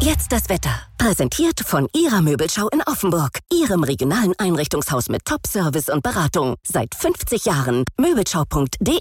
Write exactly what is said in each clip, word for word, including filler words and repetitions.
Jetzt das Wetter. Präsentiert von Ihrer Möbelschau in Offenburg. Ihrem regionalen Einrichtungshaus mit Top-Service und Beratung. Seit fünfzig Jahren. Möbelschau punkt de.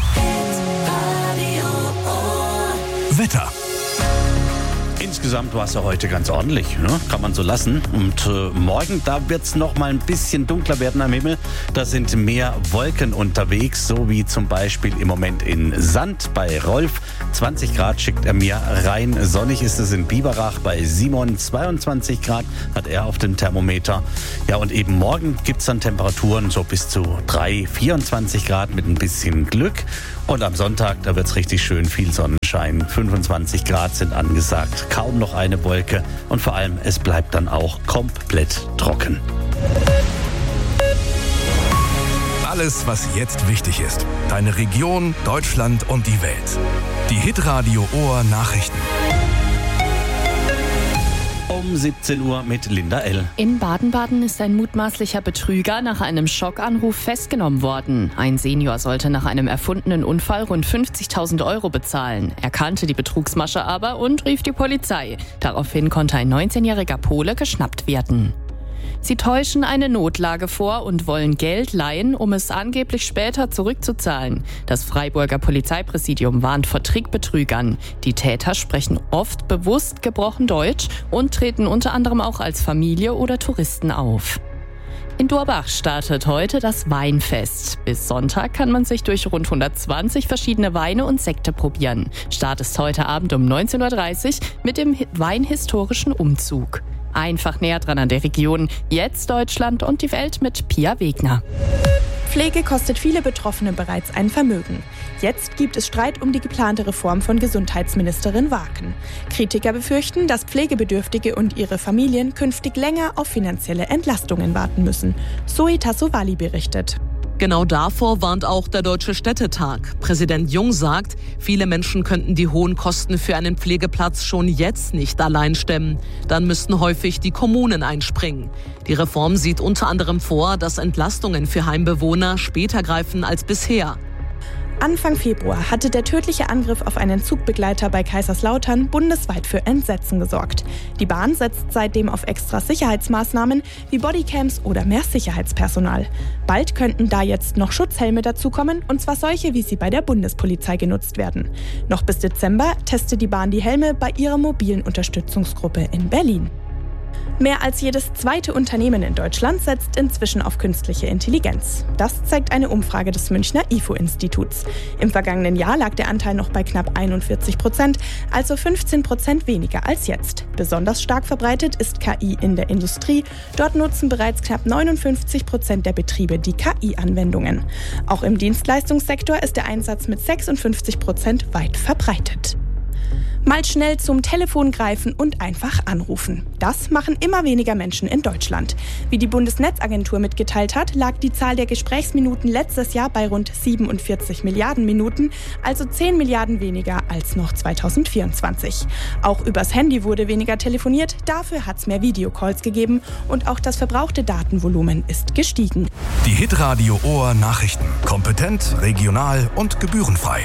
Wetter. Insgesamt war es ja heute ganz ordentlich, ne? Kann man so lassen. Und äh, morgen, da wird es noch mal ein bisschen dunkler werden am Himmel. Da sind mehr Wolken unterwegs, so wie zum Beispiel im Moment in Sand bei Rolf. zwanzig Grad schickt er mir rein. Sonnig ist es in Biberach bei Simon. zweiundzwanzig Grad hat er auf dem Thermometer. Ja, und eben morgen gibt es dann Temperaturen so bis zu drei, vierundzwanzig Grad mit ein bisschen Glück. Und am Sonntag, da wird es richtig schön, viel Sonnenschein. fünfundzwanzig Grad sind angesagt, kaum noch eine Wolke und vor allem, es bleibt dann auch komplett trocken. Alles, was jetzt wichtig ist. Deine Region, Deutschland und die Welt. Die Hitradio Ohr Nachrichten. Um siebzehn Uhr mit Linda L. In Baden-Baden ist ein mutmaßlicher Betrüger nach einem Schockanruf festgenommen worden. Ein Senior sollte nach einem erfundenen Unfall rund fünfzigtausend Euro bezahlen. Er kannte die Betrugsmasche aber und rief die Polizei. Daraufhin konnte ein neunzehnjähriger Pole geschnappt werden. Sie täuschen eine Notlage vor und wollen Geld leihen, um es angeblich später zurückzuzahlen. Das Freiburger Polizeipräsidium warnt vor Trickbetrügern. Die Täter sprechen oft bewusst gebrochen Deutsch und treten unter anderem auch als Familie oder Touristen auf. In Durbach startet heute das Weinfest. Bis Sonntag kann man sich durch rund hundertzwanzig verschiedene Weine und Sekte probieren. Start ist heute Abend um neunzehn Uhr dreißig mit dem weinhistorischen Umzug. Einfach näher dran an der Region. Jetzt Deutschland und die Welt mit Pia Wegner. Pflege kostet viele Betroffene bereits ein Vermögen. Jetzt gibt es Streit um die geplante Reform von Gesundheitsministerin Waken. Kritiker befürchten, dass Pflegebedürftige und ihre Familien künftig länger auf finanzielle Entlastungen warten müssen. Zoe Tassovali berichtet. Genau davor warnt auch der Deutsche Städtetag. Präsident Jung sagt, viele Menschen könnten die hohen Kosten für einen Pflegeplatz schon jetzt nicht allein stemmen. Dann müssten häufig die Kommunen einspringen. Die Reform sieht unter anderem vor, dass Entlastungen für Heimbewohner später greifen als bisher. Anfang Februar hatte der tödliche Angriff auf einen Zugbegleiter bei Kaiserslautern bundesweit für Entsetzen gesorgt. Die Bahn setzt seitdem auf extra Sicherheitsmaßnahmen wie Bodycams oder mehr Sicherheitspersonal. Bald könnten da jetzt noch Schutzhelme dazukommen, und zwar solche, wie sie bei der Bundespolizei genutzt werden. Noch bis Dezember testet die Bahn die Helme bei ihrer mobilen Unterstützungsgruppe in Berlin. Mehr als jedes zweite Unternehmen in Deutschland setzt inzwischen auf künstliche Intelligenz. Das zeigt eine Umfrage des Münchner I F O-Instituts. Im vergangenen Jahr lag der Anteil noch bei knapp einundvierzig Prozent, also fünfzehn Prozent weniger als jetzt. Besonders stark verbreitet ist K I in der Industrie. Dort nutzen bereits knapp neunundfünfzig Prozent der Betriebe die K I-Anwendungen. Auch im Dienstleistungssektor ist der Einsatz mit sechsundfünfzig Prozent weit verbreitet. Mal schnell zum Telefon greifen und einfach anrufen. Das machen immer weniger Menschen in Deutschland. Wie die Bundesnetzagentur mitgeteilt hat, lag die Zahl der Gesprächsminuten letztes Jahr bei rund siebenundvierzig Milliarden Minuten, also zehn Milliarden weniger als noch zweitausendvierundzwanzig. Auch übers Handy wurde weniger telefoniert, dafür hat es mehr Videocalls gegeben und auch das verbrauchte Datenvolumen ist gestiegen. Die Hitradio Ohr Nachrichten. Kompetent, regional und gebührenfrei.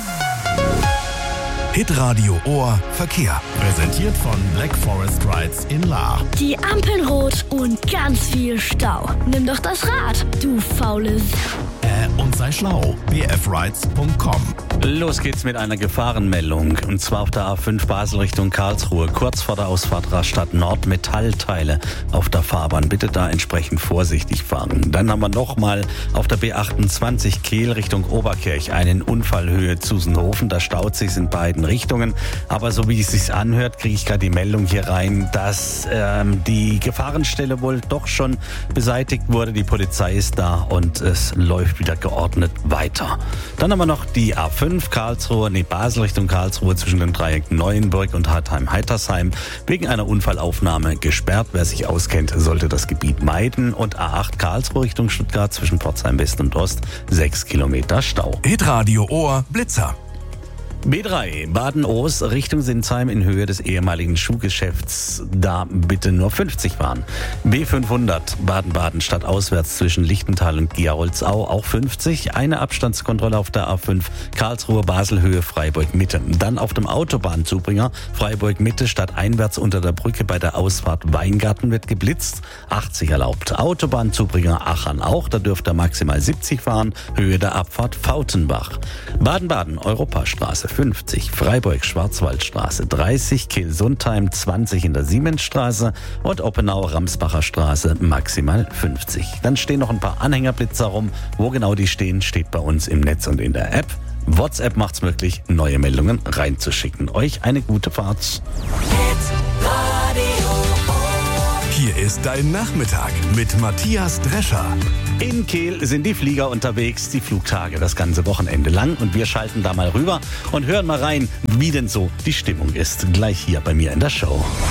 Hitradio Ohr Verkehr. Präsentiert von Black Forest Rides in Lahr. Die Ampeln rot und ganz viel Stau. Nimm doch das Rad, du faules. Äh, und sei schlau. b f rides punkt com. Los geht's mit einer Gefahrenmeldung. Und zwar auf der A fünf Basel Richtung Karlsruhe. Kurz vor der Ausfahrt Rastatt Nord Metallteile auf der Fahrbahn. Bitte da entsprechend vorsichtig fahren. Dann haben wir nochmal auf der B achtundzwanzig Kehl Richtung Oberkirch einen Unfall Höhe Zusenhofen. Da staut sich in beiden Richtungen. Aber so wie es sich anhört, kriege ich gerade die Meldung hier rein, dass ähm, die Gefahrenstelle wohl doch schon beseitigt wurde. Die Polizei ist da und es läuft wieder geordnet weiter. Dann haben wir noch die A fünf Karlsruhe, nee, Basel Richtung Karlsruhe zwischen den Dreiecken Neuenburg und Hartheim-Heitersheim wegen einer Unfallaufnahme gesperrt. Wer sich auskennt, sollte das Gebiet meiden. Und A acht Karlsruhe Richtung Stuttgart zwischen Pforzheim West und Ost sechs Kilometer Stau. Hitradio Ohr Blitzer. B drei, Baden-Oos Richtung Sinsheim in Höhe des ehemaligen Schuhgeschäfts. Da bitte nur fünfzig fahren. B fünfhundert, Baden-Baden stadtauswärts zwischen Lichtental und Geroldsau auch fünfzig. Eine Abstandskontrolle auf der A fünf, Karlsruhe, Basel, Höhe, Freiburg, Mitte. Dann auf dem Autobahnzubringer, Freiburg, Mitte, stadteinwärts unter der Brücke bei der Ausfahrt Weingarten wird geblitzt. achtzig erlaubt. Autobahnzubringer Achern auch, da dürft ihr maximal siebzig fahren. Höhe der Abfahrt Fautenbach. Baden-Baden, Europastraße fünfzig, Freiburg, Schwarzwaldstraße dreißig, Kiel-Sundheim zwanzig in der Siemensstraße und Oppenau, Ramsbacher Straße maximal fünfzig. Dann stehen noch ein paar Anhängerblitzer rum. Wo genau die stehen, steht bei uns im Netz und in der App. WhatsApp macht's möglich, neue Meldungen reinzuschicken. Euch eine gute Fahrt. Hier ist dein Nachmittag mit Matthias Drescher. In Kehl sind die Flieger unterwegs, die Flugtage das ganze Wochenende lang. Und wir schalten da mal rüber und hören mal rein, wie denn so die Stimmung ist. Gleich hier bei mir in der Show.